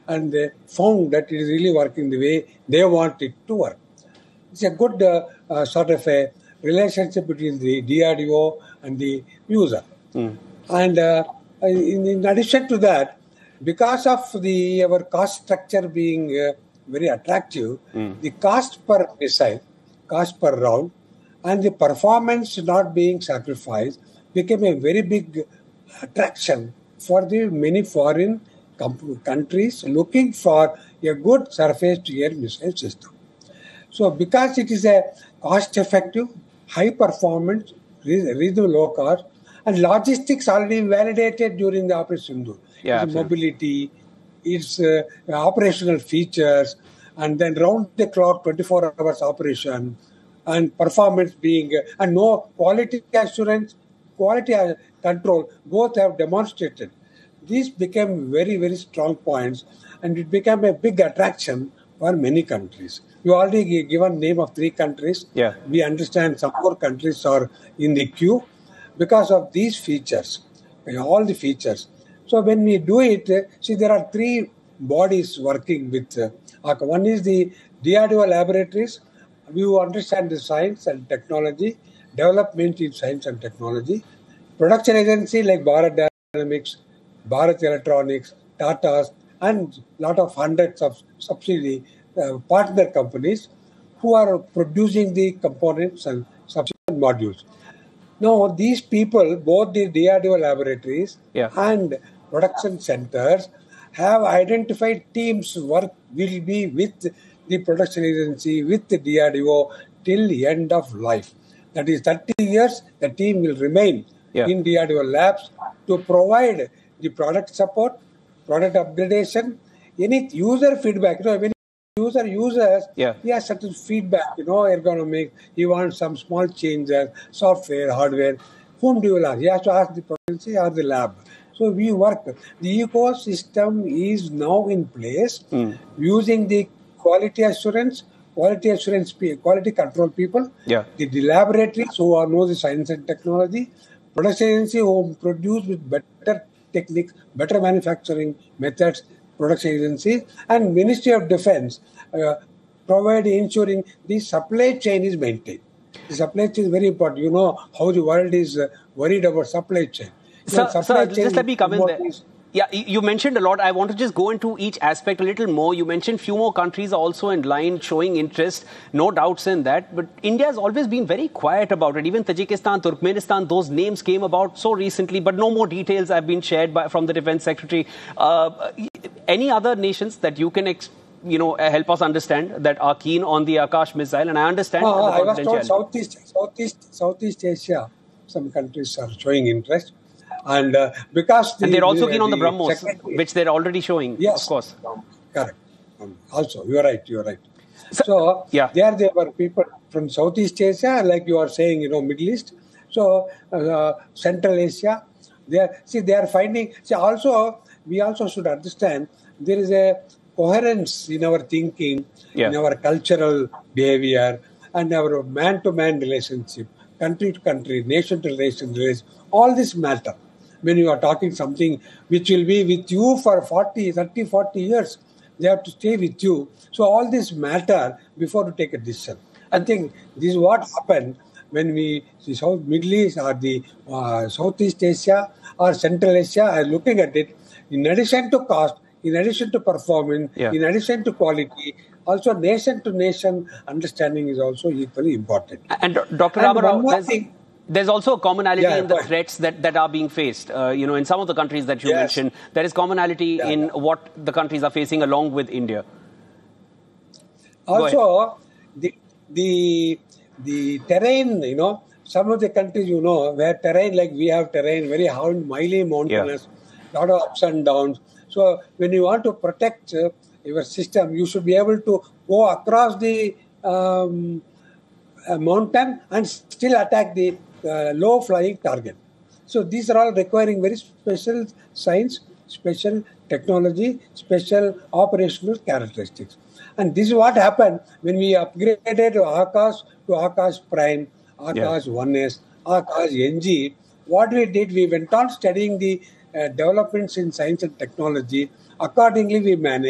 and they found that it is really working the way they want it to work. It's a good sort of a relationship between the DRDO and the user. And in addition to that, because of our cost structure being very attractive, the cost per missile, cost per round, and the performance not being sacrificed became a very big attraction for the many foreign countries looking for a good surface-to-air missile system. So because it is a cost-effective, high-performance, reasonable low cost, and logistics already validated during the Operation Sindoor. Its mobility, its operational features, and then round-the-clock 24 hours operation, and performance being, and no quality assurance, quality control, both have demonstrated. These became very, very strong points, and it became a big attraction for many countries. You already given name of 3 countries. Yeah. We understand some more countries are in the queue because of these features, all the features. So when we do it, see, there are 3 bodies working with one is the DRDO laboratories. We understand the science and technology, development in science and technology. Production agency like Bharat Dynamics, Bharat Electronics, Tata, and lot of hundreds of subsidy partner companies who are producing the components and subsidy modules. Now, these people, both the DRDO laboratories and production centers, have identified teams work will be with the production agency, with the DRDO till the end of life. That is 30 years, the team will remain in DRDO labs to provide the product support, product upgradation, any user feedback. When user uses, he has certain feedback, ergonomic, he wants some small changes, software, hardware. Whom do you ask? He has to ask the production or the lab. So we work. The ecosystem is now in place using the quality assurance, quality control people, the laboratories who know the science and technology, production agency who produce with better techniques, better manufacturing methods, production agencies, and Ministry of Defense provide ensuring the supply chain is maintained. The supply chain is very important. You know how the world is worried about supply chain. Sir, just let me come in there. Yeah, you mentioned a lot. I want to just go into each aspect a little more. You mentioned few more countries are also in line showing interest. No doubts in that. But India has always been very quiet about it. Even Tajikistan, Turkmenistan, those names came about so recently, but no more details have been shared from the Defense Secretary. Any other nations that you can help us understand that are keen on the Akash missile? And I understand I was told Southeast Asia, some countries are showing interest. And because they're also keen on the BrahMos, which they're already showing, of course. Correct. Also, you're right. So there were people from Southeast Asia, like you are saying, Middle East. So Central Asia, they are finding. We also should understand there is a coherence in our thinking, in our cultural behavior, and our man-to-man relationship, country to country, nation to nation relations. All this matter. When you are talking something which will be with you for 40 years, they have to stay with you. So all this matter before you take a decision. I think this is what happened when the Middle East or the Southeast Asia or Central Asia are looking at it. In addition to cost, in addition to performance, in addition to quality, also nation-to-nation understanding is also equally important. And Dr. Ramarao, there's also a commonality in the threats that are being faced. In some of the countries that you mentioned, there is commonality in what the countries are facing along with India. Also, the terrain, some of the countries, where terrain, like we have terrain, very highly mountainous, lot of ups and downs. So when you want to protect your system, you should be able to go across the mountain and still attack the low-flying target. So these are all requiring very special science, special technology, special operational characteristics. And this is what happened when we upgraded Akash to Akash Prime, Akash 1S, Akash NG. What we did, we went on studying the developments in science and technology. Accordingly, we managed